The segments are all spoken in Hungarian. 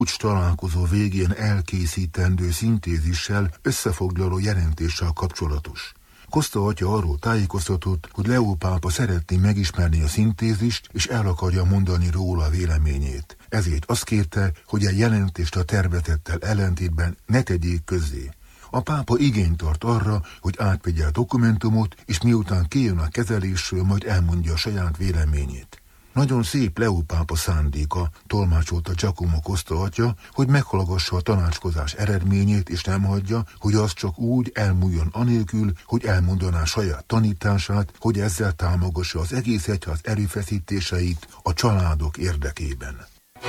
csúcs találkozó végén elkészítendő szintézissel, összefoglaló jelentéssel kapcsolatos. Costa atya arról tájékoztatott, hogy Leó pápa szeretné megismerni a szintézist, és el akarja mondani róla véleményét. Ezért azt kérte, hogy a jelentést a tervezettel ellentétben ne tegyék közzé. A pápa igényt tart arra, hogy átvegye a dokumentumot, és miután kijön a kezelésről, majd elmondja a saját véleményét. Nagyon szép Leó pápa szándéka, tolmácsolta Giacomo Costa atya, hogy meghallgassa a tanácskozás eredményét, és nem hagyja, hogy az csak úgy elmúljon anélkül, hogy elmondaná saját tanítását, hogy ezzel támogassa az egész egyház erőfeszítéseit a családok érdekében.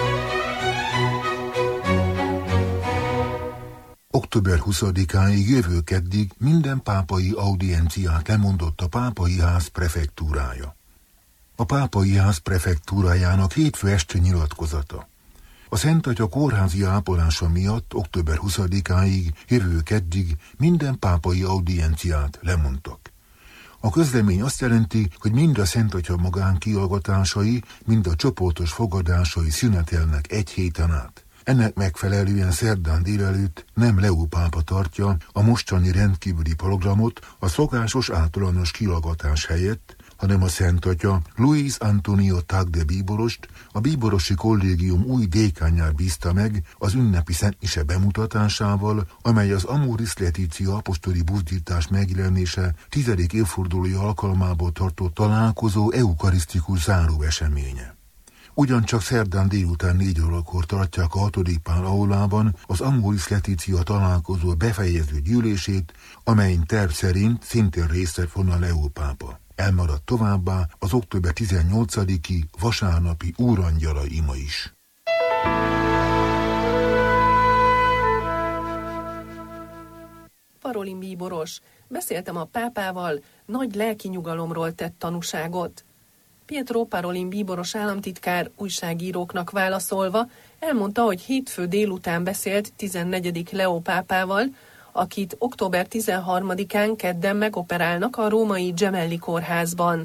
Október 20-áig jövő keddig minden pápai audienciát lemondott a Pápai Ház prefektúrája. A Pápai Ház prefektúrájának hétfő esti nyilatkozata. A Szent Atya kórházi ápolása miatt október 20-áig jövő keddig minden pápai audienciát lemondtak. A közlemény azt jelenti, hogy mind a Szent Atya magánkiallgatásai, mind a csoportos fogadásai szünetelnek egy héten át. Ennek megfelelően szerdán délelőtt nem Leó pápa tartja a mostani rendkívüli programot a szokásos általános kiallgatás helyett, hanem a Szent Atya Luis Antonio Tagde bíborost, a bíborosi kollégium új dékánját bízta meg az ünnepi szentmise bemutatásával, amely az Amoris Laetitia apostoli buzdítás megjelenése 10. évfordulója alkalmából tartott találkozó eukarisztikus záró eseménye. Ugyancsak szerdán délután 4 órakor tartják a 6. Pál aulában az Amoris Laetitia találkozó befejező gyűlését, amelyen terv szerint szintén részt vett volna Leó pápa. Elmaradt továbbá az október 18-i vasárnapi úrangyala ima is. Parolin bíboros, beszéltem a pápával, nagy lelki nyugalomról tett tanúságot. Pietro Parolin bíboros államtitkár újságíróknak válaszolva elmondta, hogy hétfő délután beszélt 14. Leó pápával, akit október 13-án kedden megoperálnak a római Gemelli kórházban.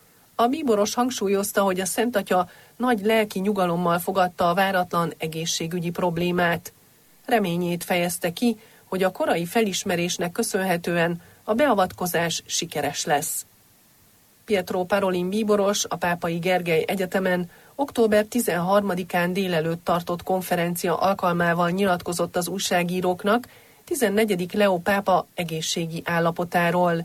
A bíboros hangsúlyozta, hogy a Szent Atya nagy lelki nyugalommal fogadta a váratlan egészségügyi problémát. Reményét fejezte ki, hogy a korai felismerésnek köszönhetően a beavatkozás sikeres lesz. Pietro Parolin bíboros a Pápai Gergely Egyetemen október 13-án délelőtt tartott konferencia alkalmával nyilatkozott az újságíróknak 14. Leó pápa egészségi állapotáról.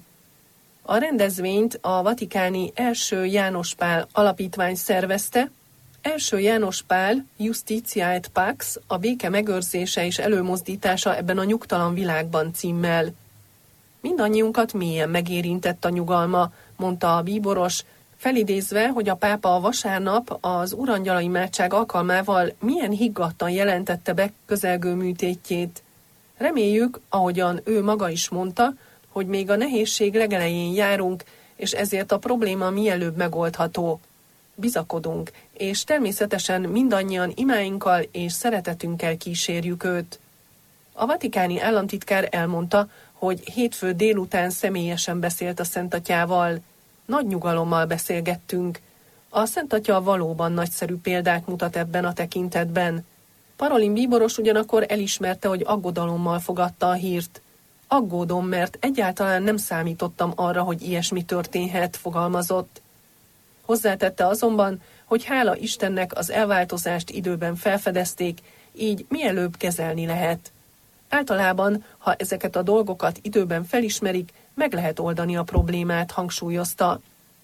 A rendezvényt a vatikáni első János Pál alapítvány szervezte. Első János Pál Justitia et Pax, a béke megőrzése és előmozdítása ebben a nyugtalan világban címmel. Mindannyiunkat mélyen megérintett a nyugalma, mondta a bíboros, felidézve, hogy a pápa vasárnap az Urangyala imádság alkalmával milyen higgadtan jelentette be közelgő műtétjét. Reméljük, ahogyan ő maga is mondta, hogy még a nehézség legelején járunk, és ezért a probléma mielőbb megoldható. Bizakodunk, és természetesen mindannyian imáinkkal és szeretetünkkel kísérjük őt. A vatikáni államtitkár elmondta, hogy hétfő délután személyesen beszélt a Szent Atyával. Nagy nyugalommal beszélgettünk. A Szent Atya valóban nagyszerű példát mutat ebben a tekintetben. Parolin bíboros ugyanakkor elismerte, hogy aggodalommal fogadta a hírt. Aggódom, mert egyáltalán nem számítottam arra, hogy ilyesmi történhet, fogalmazott. Hozzátette azonban, hogy hála Istennek az elváltozást időben felfedezték, így mielőbb kezelni lehet. Általában, ha ezeket a dolgokat időben felismerik, meg lehet oldani a problémát, hangsúlyozta.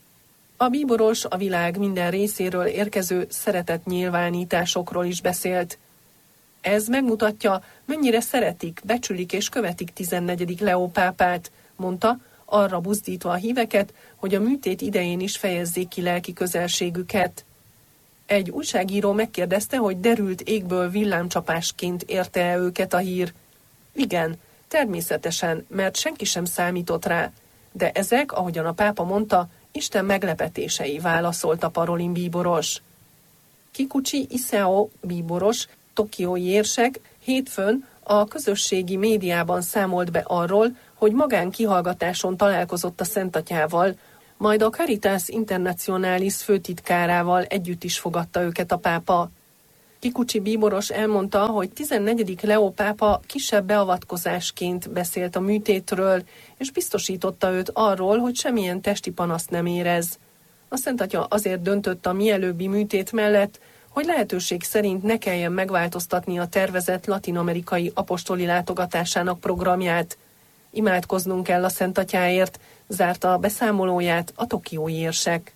A bíboros a világ minden részéről érkező szeretetnyilvánításokról is beszélt. Ez megmutatja, mennyire szeretik, becsülik és követik 14. Leó pápát, mondta, arra buzdítva a híveket, hogy a műtét idején is fejezzék ki lelki közelségüket. Egy újságíró megkérdezte, hogy derült égből villámcsapásként érte-e őket a hír. Igen, természetesen, mert senki sem számított rá, de ezek, ahogyan a pápa mondta, Isten meglepetései, válaszolt a Parolin bíboros. Kikuchi Isao bíboros, tokiói érsek hétfőn a közösségi médiában számolt be arról, hogy magánkihallgatáson találkozott a Szent Atyával, majd a Caritas Internationalis főtitkárával együtt is fogadta őket a pápa. Kikuchi bíboros elmondta, hogy 14. Leó pápa kisebb beavatkozásként beszélt a műtétről, és biztosította őt arról, hogy semmilyen testi panaszt nem érez. A Szent Atya azért döntött a mielőbbi műtét mellett, hogy lehetőség szerint ne kelljen megváltoztatni a tervezett latin-amerikai apostoli látogatásának programját. Imádkoznunk kell a Szent Atyáért, zárta a beszámolóját a tokiói érsek.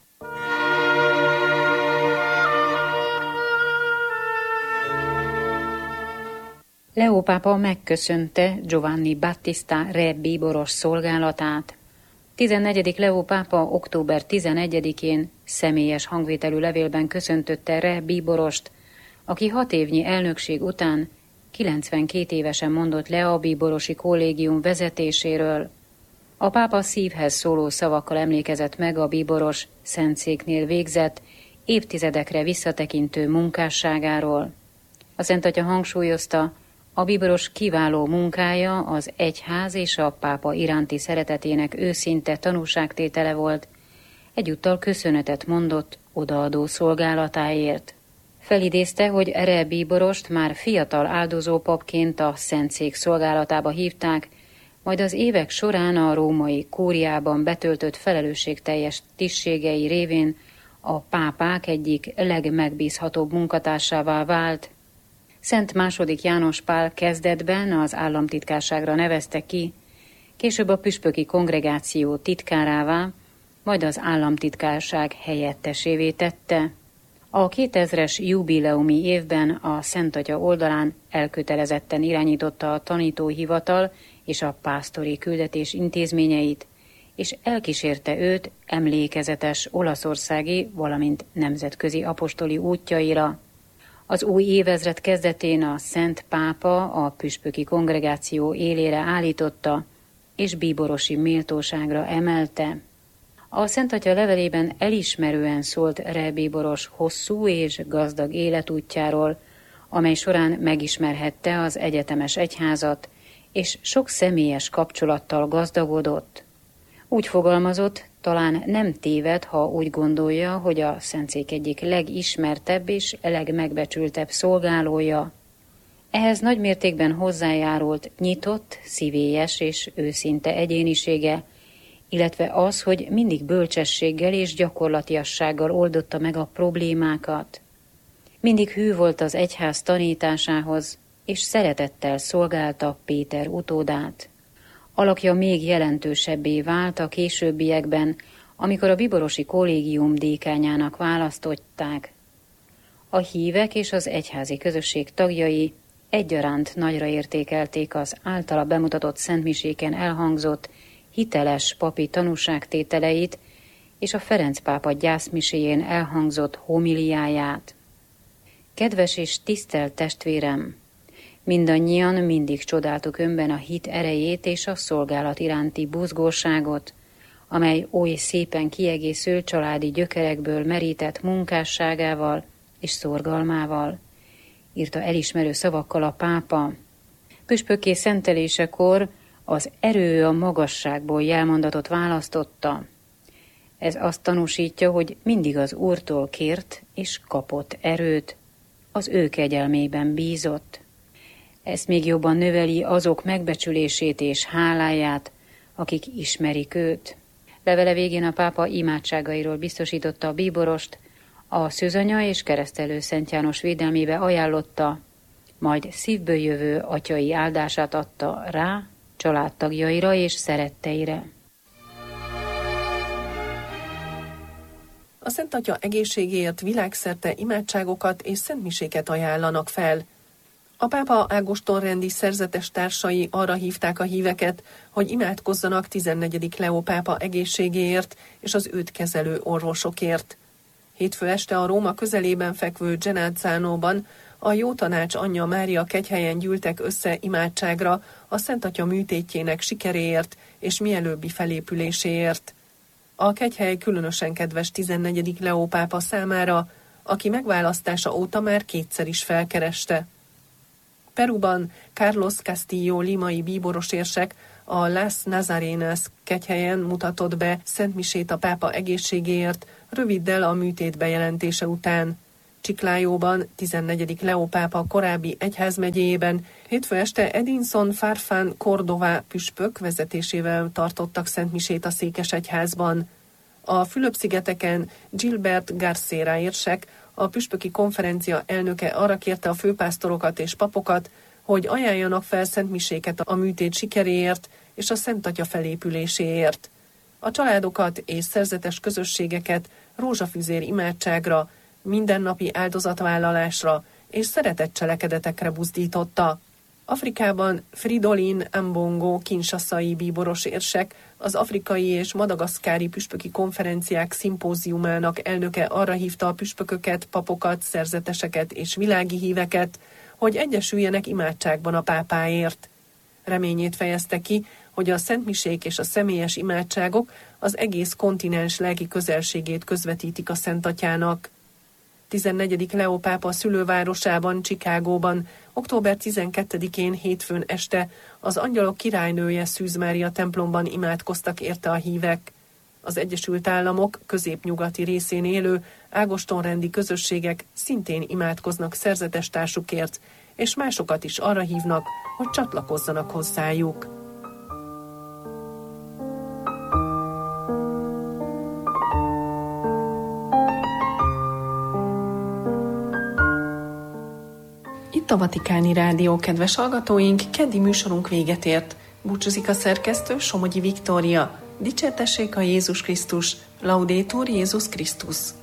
Leó pápa megköszönte Giovanni Battista Re bíboros szolgálatát. 14. Leó pápa október 11-én személyes hangvételű levélben köszöntötte Re bíborost, aki 6 évnyi elnökség után 92 évesen mondott le a bíborosi kollégium vezetéséről. A pápa szívhez szóló szavakkal emlékezett meg a bíboros szentszéknél végzett, évtizedekre visszatekintő munkásságáról. A Szent Atya hangsúlyozta, a bíboros kiváló munkája az egyház és a pápa iránti szeretetének őszinte tanúságtétele volt, egyúttal köszönetet mondott odaadó szolgálatáért. Felidézte, hogy Re bíborost már fiatal áldozópapként a Szentszék szolgálatába hívták, majd az évek során a római kúriában betöltött felelősségteljes tisztségei révén a pápák egyik legmegbízhatóbb munkatársává vált. Szent II. János Pál kezdetben az államtitkárságra nevezte ki, később a püspöki kongregáció titkárává, majd az államtitkárság helyettesévé tette. A 2000-es jubileumi évben a Szent Atya oldalán elkötelezetten irányította a tanítóhivatal és a pásztori küldetés intézményeit, és elkísérte őt emlékezetes olaszországi, valamint nemzetközi apostoli útjaira. Az új évezred kezdetén a Szent Pápa a püspöki kongregáció élére állította, és bíborosi méltóságra emelte. A Szent Atya levelében elismerően szólt Re bíboros hosszú és gazdag életútjáról, amely során megismerhette az egyetemes egyházat, és sok személyes kapcsolattal gazdagodott. Úgy fogalmazott, talán nem téved, ha úgy gondolja, hogy a Szentszék egyik legismertebb és legmegbecsültebb szolgálója. Ehhez nagymértékben hozzájárult nyitott, szívélyes és őszinte egyénisége, illetve az, hogy mindig bölcsességgel és gyakorlatiassággal oldotta meg a problémákat. Mindig hű volt az egyház tanításához, és szeretettel szolgálta Péter utódát. Alakja még jelentősebbé vált a későbbiekben, amikor a bíborosi kollégium dékányának választották. A hívek és az egyházi közösség tagjai egyaránt nagyra értékelték az általa bemutatott szentmiséken elhangzott hiteles papi tanúságtételeit és a Ferenc pápa gyászmiséjén elhangzott homiliáját. Kedves és tisztelt testvérem! Mindannyian mindig csodáltuk önben a hit erejét és a szolgálat iránti buzgóságot, amely oly szépen kiegészül családi gyökerekből merített munkásságával és szorgalmával, írta elismerő szavakkal a pápa. Püspökké szentelésekor az erő a magasságból jelmondatot választotta. Ez azt tanúsítja, hogy mindig az Úrtól kért és kapott erőt, az ő kegyelmében bízott. Ezt még jobban növeli azok megbecsülését és háláját, akik ismerik őt. Levele végén a pápa imádságairól biztosította a bíborost, a Szűzanya és Keresztelő Szent János védelmébe ajánlotta, majd szívből jövő atyai áldását adta rá, családtagjaira és szeretteire. A Szent Atya egészségéért világszerte imádságokat és szentmiséket ajánlanak fel. A pápa ágostonrendi szerzetes társai arra hívták a híveket, hogy imádkozzanak 14. Leó pápa egészségéért és az őt kezelő orvosokért. Hétfő este a Róma közelében fekvő Genazzánóban a Jó Tanács Anyja Mária kegyhelyen gyűltek össze imádságra a Szent Atya műtétjének sikeréért és mielőbbi felépüléséért. A kegyhely különösen kedves 14. Leó pápa számára, aki megválasztása óta már 2-szer is felkereste. Peruban Carlos Castillo limai bíborosérsek a Las Nazarenas kegyhelyen mutatott be szentmisét a pápa egészségéért röviddel a műtét bejelentése után. Chiclayoban, 14. Leó pápa korábbi egyházmegyéjében hétfő este Edinson Farfán Cordova püspök vezetésével tartottak szentmisét a székesegyházban. A Fülöp-szigeteken Gilbert Garcera érsek, a püspöki konferencia elnöke arra kérte a főpásztorokat és papokat, hogy ajánljanak fel szentmiséket a műtét sikeréért és a Szent Atya felépüléséért. A családokat és szerzetes közösségeket rózsafüzér imádságra, mindennapi áldozatvállalásra és szeretett cselekedetekre buzdította. Afrikában Fridolin Ambongo kinshasai bíboros érsek, az afrikai és madagaszkári püspöki konferenciák szimpóziumának elnöke arra hívta a püspököket, papokat, szerzeteseket és világi híveket, hogy egyesüljenek imádságban a pápáért. Reményét fejezte ki, hogy a szentmisék és a személyes imádságok az egész kontinens lelki közelségét közvetítik a Szent Atyának. 14. Leó pápa szülővárosában, Chicagóban, október 12-én hétfőn este az Angyalok királynője Szűz Mária templomban imádkoztak érte a hívek. Az Egyesült Államok középnyugati részén élő ágostonrendi közösségek szintén imádkoznak szerzetes társukért, és másokat is arra hívnak, hogy csatlakozzanak hozzájuk. Itt a Vatikáni Rádió, kedves hallgatóink, keddi műsorunk véget ért. Búcsúzik a szerkesztő, Somogyi Viktória. Dicsértessék a Jézus Krisztus, Laudetur Jézus Krisztus.